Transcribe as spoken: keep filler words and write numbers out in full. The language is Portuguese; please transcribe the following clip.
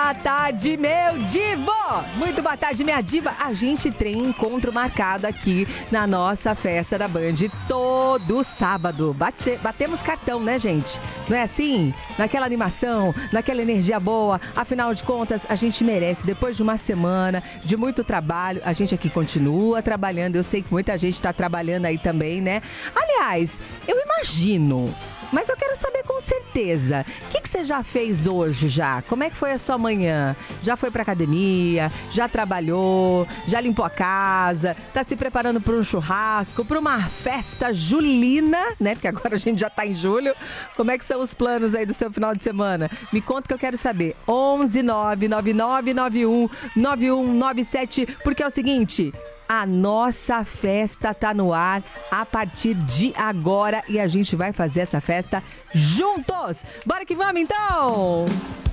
boa tarde, meu divo! Muito boa tarde, minha diva. A gente tem encontro marcado aqui na nossa festa da Band todo sábado. Bate, batemos cartão, né, gente? Não é assim? Naquela animação, naquela energia boa. Afinal de contas, a gente merece. Depois de uma semana de muito trabalho, a gente aqui continua trabalhando. Eu sei que muita gente está trabalhando aí também, né? Aliás, eu imagino... Mas eu quero saber com certeza, o que, que você já fez hoje já? Como é que foi a sua manhã? Já foi pra academia? Já trabalhou? Já limpou a casa? Tá se preparando para um churrasco? Para uma festa julina, né? Porque agora a gente já tá em julho. Como é que são os planos aí do seu final de semana? Me conta que eu quero saber. onze nove nove nove nove um nove um nove sete, porque é o seguinte... A nossa festa tá no ar a partir de agora e a gente vai fazer essa festa juntos. Bora que vamos, então!